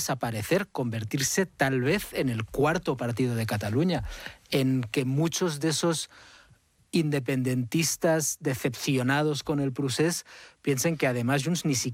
desaparecer, convertirse tal vez en el cuarto partido de Cataluña, en que muchos de esos independentistas decepcionados con el procés piensen que además Junts ni siquiera